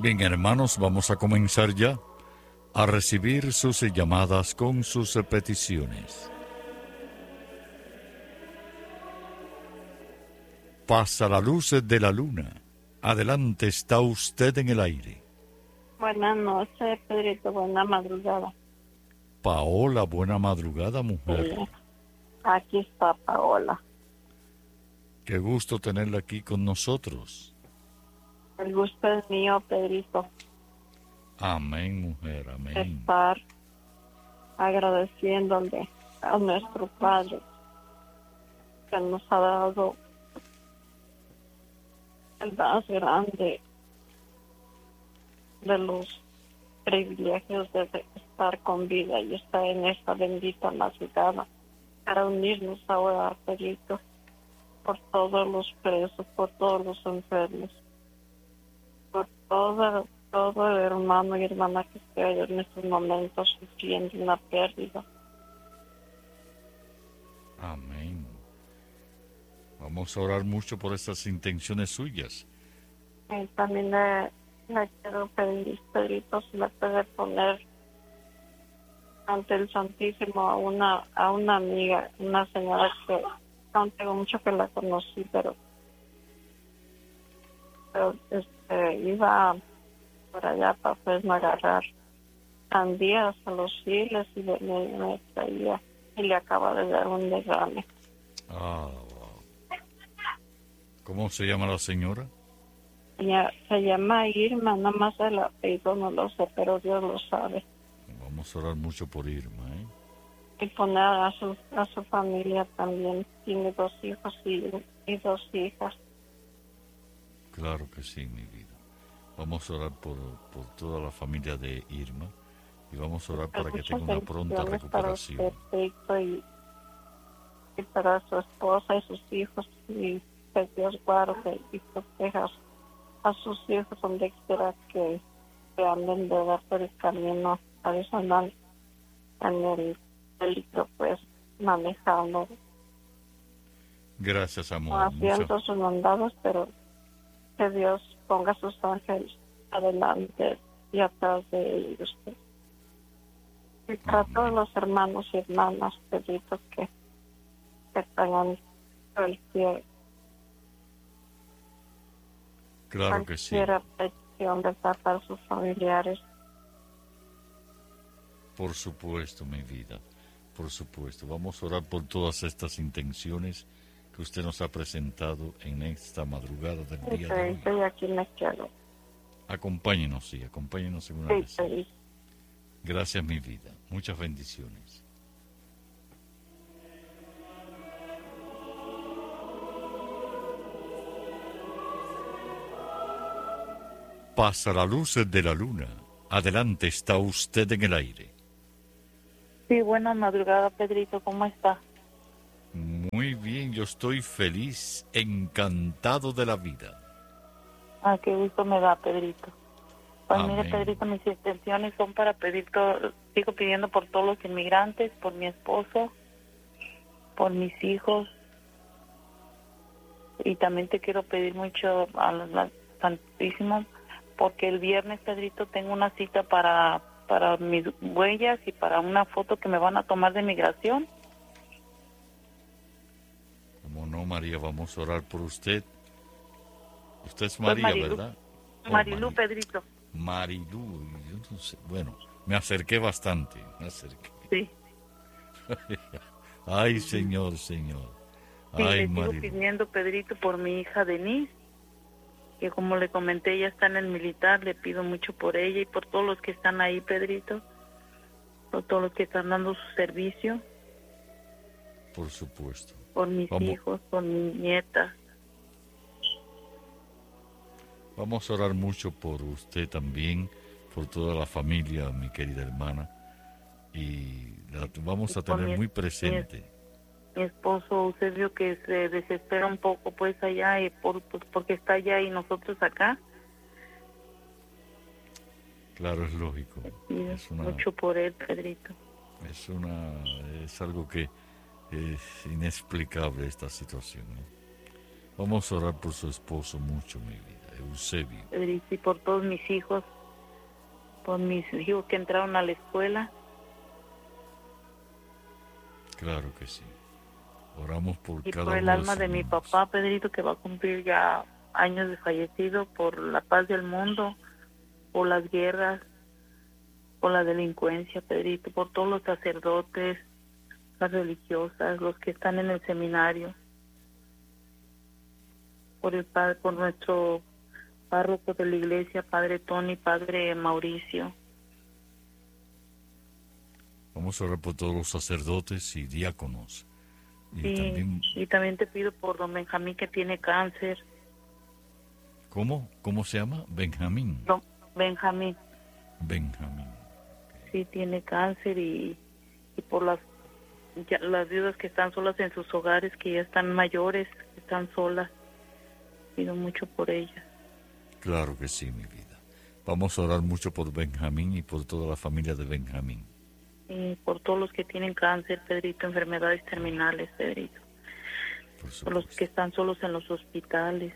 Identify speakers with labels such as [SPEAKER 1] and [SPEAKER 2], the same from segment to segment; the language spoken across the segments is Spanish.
[SPEAKER 1] Bien, hermanos, vamos a comenzar ya a recibir sus llamadas con sus peticiones. Pasa la luz de la luna. Adelante, está usted en el aire.
[SPEAKER 2] Buenas noches, Pedrito. Buena madrugada.
[SPEAKER 1] Paola, buena madrugada, mujer.
[SPEAKER 2] Sí, aquí está Paola.
[SPEAKER 1] Qué gusto tenerla aquí con nosotros.
[SPEAKER 2] El gusto es mío, Pedrito,
[SPEAKER 1] Amén, mujer, amén.
[SPEAKER 2] estar agradeciéndole a nuestro Padre que nos ha dado el más grande de los privilegios de estar con vida y estar en esta bendita madrugada para unirnos ahora, Pedrito, por todos los presos, por todos los enfermos, por todo hermano y hermana que esté en estos momentos sufriendo una pérdida.
[SPEAKER 1] Amén. Vamos a orar mucho por estas intenciones suyas.
[SPEAKER 2] Y también le quiero pedir, Pedrito, si le puede poner ante el Santísimo a una amiga, una señora que no tengo mucho que la conocí, pero iba por allá para pues agarrar sandías a los files y me traía y le acaba de dar un derrame.
[SPEAKER 1] Ah, wow. ¿Cómo se llama la señora?
[SPEAKER 2] Ella se llama Irma, nada más el apellido no lo sé, pero Dios lo sabe.
[SPEAKER 1] Vamos a orar mucho por Irma, ¿eh?
[SPEAKER 2] Y poner a su familia también. Tiene 2 hijos y 2 hijas.
[SPEAKER 1] Claro que sí, mi vida. Vamos a orar por toda la familia de Irma y vamos a orar para que tenga una pronta recuperación.
[SPEAKER 2] Para usted, y para su esposa y sus hijos, y que Dios guarde y proteja a sus hijos donde quiera que anden de dar por el camino adicional en el peligro, pues manejando,
[SPEAKER 1] Gracias,
[SPEAKER 2] no
[SPEAKER 1] amor.
[SPEAKER 2] haciendo sus mandados, pero que Dios ponga sus ángeles adelante y atrás de ellos. Y para todos los hermanos y hermanas, Pedrito, que tengan cualquier
[SPEAKER 1] Claro que sí.
[SPEAKER 2] petición de tratar a sus familiares.
[SPEAKER 1] Por supuesto, mi vida. Por supuesto. Vamos a orar por todas estas intenciones que usted nos ha presentado en esta madrugada del día de hoy.
[SPEAKER 2] Y aquí me quedo.
[SPEAKER 1] Acompáñenos, sí, acompáñenos en una oración. Gracias, mi vida. Muchas bendiciones. Pasa la luz de la luna. Adelante, está usted en el aire.
[SPEAKER 3] Sí, buena madrugada, Pedrito. ¿Cómo está?
[SPEAKER 1] Muy bien, yo estoy feliz, encantado de la vida.
[SPEAKER 3] Ah, qué gusto me da, Pedrito. Pues
[SPEAKER 1] Amén.
[SPEAKER 3] mire, Pedrito, mis intenciones son para pedir todo, sigo pidiendo por todos los inmigrantes, por mi esposo, por mis hijos, y también te quiero pedir mucho a la Santísimo, porque el viernes, Pedrito, tengo una cita para mis huellas y para una foto que me van a tomar de migración.
[SPEAKER 1] Como no, María, vamos a orar por usted. Usted es María,
[SPEAKER 3] Marilú,
[SPEAKER 1] ¿verdad?
[SPEAKER 3] Marilú, Pedrito.
[SPEAKER 1] Marilú, yo no sé. Bueno, me acerqué bastante,
[SPEAKER 3] Sí.
[SPEAKER 1] Ay, señor, señor.
[SPEAKER 3] Sí,
[SPEAKER 1] Ay,
[SPEAKER 3] le sigo
[SPEAKER 1] Marilú.
[SPEAKER 3] pidiendo, Pedrito, por mi hija Denise, que como le comenté, ella está en el militar, le pido mucho por ella y por todos los que están ahí, Pedrito, por todos los que están dando su servicio,
[SPEAKER 1] Por supuesto.
[SPEAKER 3] por mis hijos, por mi nieta.
[SPEAKER 1] Vamos a orar mucho por usted también, por toda la familia, mi querida hermana, y la vamos a tener muy presente.
[SPEAKER 3] Mi esposo Eusebio, que se desespera un poco pues allá, y porque está allá y nosotros acá.
[SPEAKER 1] Claro, es lógico.
[SPEAKER 3] Es mucho por él, Pedrito.
[SPEAKER 1] Es algo que es inexplicable, esta situación, ¿eh? Vamos a orar por su esposo mucho, mi vida. Eusebio.
[SPEAKER 3] Pedrito, y por todos mis hijos, por mis hijos que entraron a la escuela.
[SPEAKER 1] Claro que sí. Oramos por
[SPEAKER 3] Y
[SPEAKER 1] cada
[SPEAKER 3] por el
[SPEAKER 1] uno de
[SPEAKER 3] alma
[SPEAKER 1] sus
[SPEAKER 3] de mi
[SPEAKER 1] niños.
[SPEAKER 3] papá, Pedrito, que va a cumplir ya años de fallecido, por la paz del mundo, por las guerras, por la delincuencia, Pedrito, por todos los sacerdotes, las religiosas, los que están en el seminario, por el padre, por nuestro párroco de la iglesia, Padre Tony, Padre Mauricio.
[SPEAKER 1] Vamos a orar por todos los sacerdotes y diáconos.
[SPEAKER 3] Y también te pido por don Benjamín, que tiene cáncer.
[SPEAKER 1] ¿Cómo? ¿Cómo se llama? Benjamín.
[SPEAKER 3] Don Benjamín.
[SPEAKER 1] Benjamín.
[SPEAKER 3] Sí, tiene cáncer y por las viudas que están solas en sus hogares, que ya están mayores, que están solas. Pido mucho por ellas.
[SPEAKER 1] Claro que sí, mi vida. Vamos a orar mucho por Benjamín y por toda la familia de Benjamín.
[SPEAKER 3] Y por todos los que tienen cáncer, Pedrito, enfermedades terminales, Pedrito. Por los que están solos en los hospitales.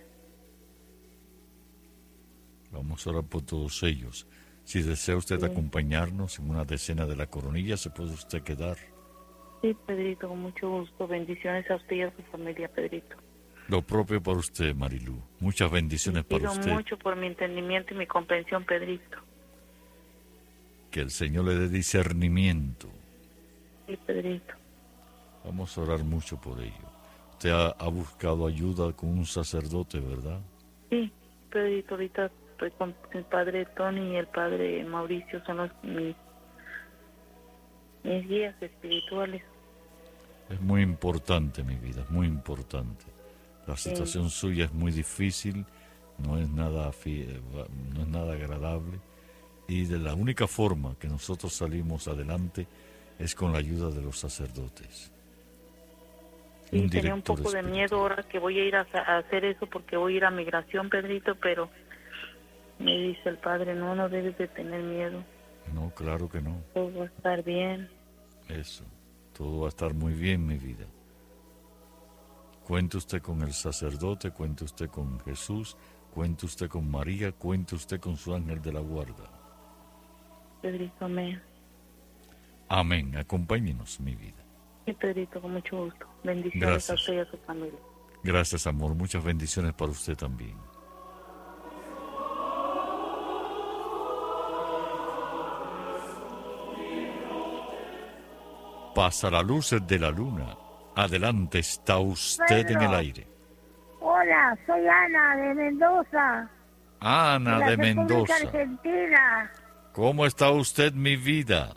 [SPEAKER 1] Vamos a orar por todos ellos. Si desea usted acompañarnos en una decena de la coronilla, se puede usted quedar.
[SPEAKER 3] Sí, Pedrito, con mucho gusto. Bendiciones a usted y a su familia, Pedrito.
[SPEAKER 1] Lo propio para usted, Marilú. Muchas bendiciones para usted.
[SPEAKER 3] Pido mucho por mi entendimiento y mi comprensión, Pedrito.
[SPEAKER 1] Que el Señor le dé discernimiento.
[SPEAKER 3] Sí, Pedrito.
[SPEAKER 1] Vamos a orar mucho por ello. Usted ha buscado ayuda con un sacerdote, ¿verdad?
[SPEAKER 3] Sí, Pedrito, ahorita estoy con el padre Tony y el padre Mauricio, son mis guías espirituales.
[SPEAKER 1] Es muy importante, mi vida, es muy importante. La situación suya es muy difícil, no es nada agradable, y de la única forma que nosotros salimos adelante es con la ayuda de los sacerdotes.
[SPEAKER 3] Sí, tenía un poco de miedo ahora que voy a ir a hacer eso, porque voy a ir a migración, Pedrito, pero me dice el padre, no debes de tener miedo.
[SPEAKER 1] No, claro que no.
[SPEAKER 3] Todo va a estar bien.
[SPEAKER 1] Eso, todo va a estar muy bien, mi vida. Cuente usted con el sacerdote, cuente usted con Jesús, cuente usted con María, cuente usted con su ángel de la guarda.
[SPEAKER 3] Pedrito, amén.
[SPEAKER 1] Amén. Acompáñenos, mi vida.
[SPEAKER 3] Sí, Pedrito, con mucho gusto. Bendiciones a usted y a su familia.
[SPEAKER 1] Gracias, amor. Muchas bendiciones para usted también. Pasa la luz de la luna. Adelante, está usted en el aire.
[SPEAKER 4] Hola, soy Ana de Mendoza.
[SPEAKER 1] Ana de Mendoza.
[SPEAKER 4] Argentina.
[SPEAKER 1] ¿Cómo está usted, mi vida?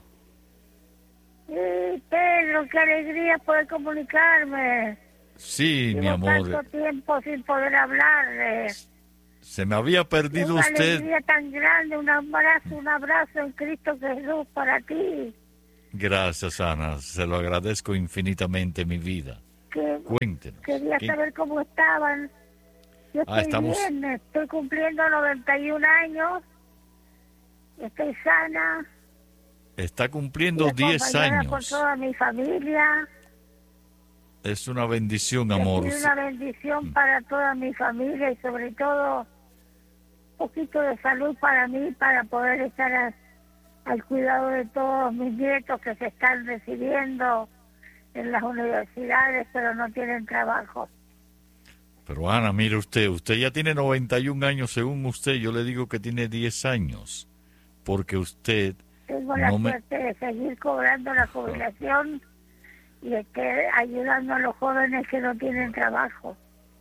[SPEAKER 4] Sí, Pedro, qué alegría poder comunicarme.
[SPEAKER 1] Sí,
[SPEAKER 4] Llevo
[SPEAKER 1] mi amor.
[SPEAKER 4] tanto tiempo sin poder hablarle.
[SPEAKER 1] Se me había perdido
[SPEAKER 4] Una
[SPEAKER 1] usted.
[SPEAKER 4] alegría tan grande, un abrazo en Cristo Jesús para ti.
[SPEAKER 1] Gracias, Ana. Se lo agradezco infinitamente, mi vida. Cuéntenos.
[SPEAKER 4] Quería saber cómo estaban. Yo estoy bien, estoy cumpliendo 91 años. Estoy sana.
[SPEAKER 1] Está cumpliendo 10 años.
[SPEAKER 4] Por toda mi familia.
[SPEAKER 1] Es una bendición, amor.
[SPEAKER 4] Es una bendición para toda mi familia y sobre todo un poquito de salud para mí, para poder estar al cuidado de todos mis nietos que se están recibiendo en las universidades, pero no tienen trabajo.
[SPEAKER 1] Pero Ana, mire usted ya tiene 91 años, según usted, yo le digo que tiene 10 años, porque usted...
[SPEAKER 4] Tengo la suerte de seguir cobrando la jubilación y ayudando a los jóvenes que no tienen trabajo.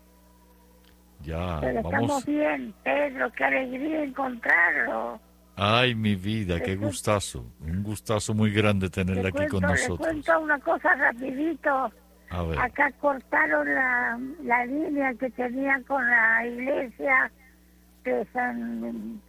[SPEAKER 1] Ya,
[SPEAKER 4] pero
[SPEAKER 1] vamos...
[SPEAKER 4] estamos bien, Pedro, qué alegría encontrarlo.
[SPEAKER 1] Ay, mi vida, qué gustazo, un gustazo muy grande tenerla aquí con nosotros.
[SPEAKER 4] Le cuento una cosa rapidito.
[SPEAKER 1] A ver.
[SPEAKER 4] Acá cortaron la línea que tenían con la iglesia de San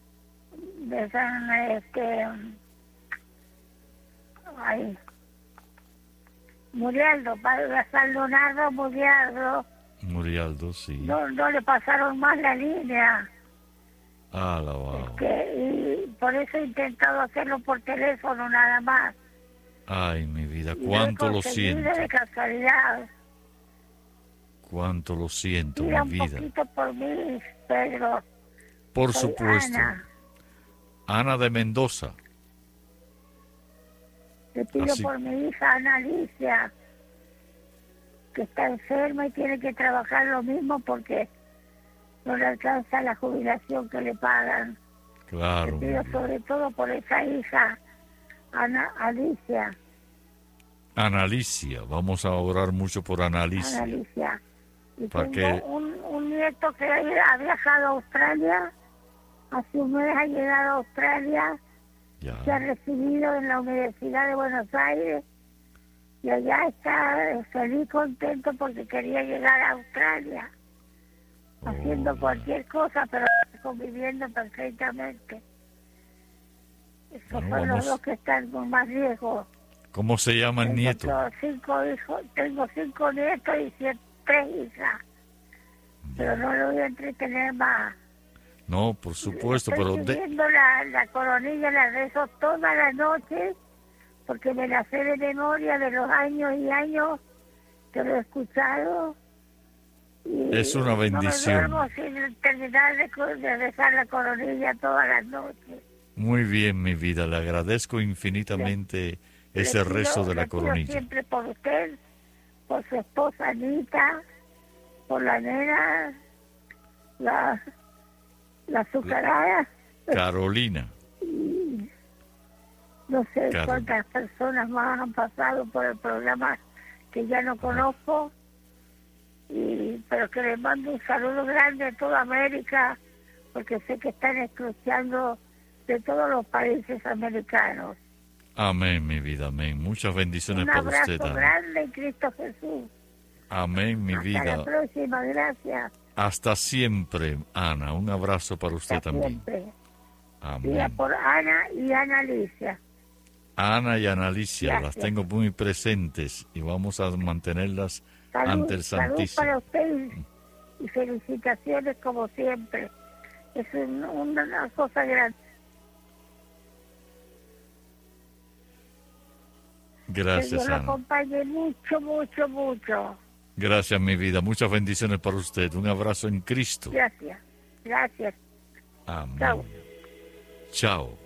[SPEAKER 4] Murialdo, Padre San Leonardo Murialdo.
[SPEAKER 1] Murialdo, sí.
[SPEAKER 4] No le pasaron más la línea.
[SPEAKER 1] Ah, la wow.
[SPEAKER 4] Y por eso he intentado hacerlo por teléfono nada más.
[SPEAKER 1] Ay, mi vida, cuánto lo siento.
[SPEAKER 4] De casualidad.
[SPEAKER 1] Cuánto lo siento,
[SPEAKER 4] Mira
[SPEAKER 1] mi
[SPEAKER 4] un
[SPEAKER 1] vida.
[SPEAKER 4] poquito por mí, Pedro.
[SPEAKER 1] Por
[SPEAKER 4] Soy
[SPEAKER 1] supuesto.
[SPEAKER 4] Ana.
[SPEAKER 1] Ana de Mendoza.
[SPEAKER 4] Le pido
[SPEAKER 1] Así.
[SPEAKER 4] por mi hija Ana Alicia, que está enferma y tiene que trabajar lo mismo porque no le alcanza la jubilación que le pagan.
[SPEAKER 1] Claro.
[SPEAKER 4] Le pido sobre todo por esa hija, Ana Alicia.
[SPEAKER 1] Ana Alicia. Vamos a orar mucho por Ana Alicia.
[SPEAKER 4] Ana Alicia. Y
[SPEAKER 1] ¿Para
[SPEAKER 4] tengo
[SPEAKER 1] qué?
[SPEAKER 4] un nieto que ha viajado a Australia, hace un mes ha llegado a Australia,
[SPEAKER 1] Ya.
[SPEAKER 4] se ha recibido en la Universidad de Buenos Aires y allá está feliz, contento porque quería llegar a Australia, haciendo cualquier cosa, pero conviviendo perfectamente. Esos
[SPEAKER 1] Bueno,
[SPEAKER 4] son
[SPEAKER 1] vamos.
[SPEAKER 4] los dos que están con más riesgo.
[SPEAKER 1] ¿Cómo se llama el nieto?
[SPEAKER 4] Tengo 5 nietos y 3 hijas, pero no lo voy a entretener más.
[SPEAKER 1] No, por supuesto, pero
[SPEAKER 4] Estoy siguiendo la coronilla, la rezo todas las noches, porque me la sé de memoria de los años y años que lo he escuchado. Y
[SPEAKER 1] es una bendición.
[SPEAKER 4] No me duermo sin terminar de rezar la coronilla todas las noches.
[SPEAKER 1] Muy bien, mi vida. Le agradezco infinitamente ese
[SPEAKER 4] Le pido-
[SPEAKER 1] rezo de la
[SPEAKER 4] le pido
[SPEAKER 1] coronilla.
[SPEAKER 4] siempre por usted, por su esposa Anita, por la nena, la azucarada.
[SPEAKER 1] Carolina.
[SPEAKER 4] No sé
[SPEAKER 1] Claro.
[SPEAKER 4] cuántas personas más han pasado por el programa que ya no conozco, pero que les mando un saludo grande a toda América, porque sé que están escuchando de todos los países americanos.
[SPEAKER 1] Amén, mi vida, amén. Muchas bendiciones
[SPEAKER 4] Un
[SPEAKER 1] para
[SPEAKER 4] abrazo
[SPEAKER 1] usted, Ana.
[SPEAKER 4] grande en Cristo Jesús.
[SPEAKER 1] Amén, mi
[SPEAKER 4] Hasta
[SPEAKER 1] vida.
[SPEAKER 4] la próxima, gracias.
[SPEAKER 1] Hasta siempre, Ana. Un abrazo para usted
[SPEAKER 4] Hasta
[SPEAKER 1] también.
[SPEAKER 4] siempre. Día
[SPEAKER 1] Amén.
[SPEAKER 4] por Ana y Ana Alicia.
[SPEAKER 1] Ana y Ana Alicia, las
[SPEAKER 4] Gracias.
[SPEAKER 1] tengo muy presentes y vamos a mantenerlas ante el
[SPEAKER 4] Salud
[SPEAKER 1] Santísimo.
[SPEAKER 4] para usted y felicitaciones como siempre. Es una cosa grande. Que
[SPEAKER 1] Gracias,
[SPEAKER 4] Dios lo
[SPEAKER 1] Ana.
[SPEAKER 4] acompañe mucho, mucho, mucho.
[SPEAKER 1] Gracias, mi vida. Muchas bendiciones para usted. Un abrazo en Cristo.
[SPEAKER 4] Gracias. Gracias.
[SPEAKER 1] Amén.
[SPEAKER 4] Chao.
[SPEAKER 1] Chao.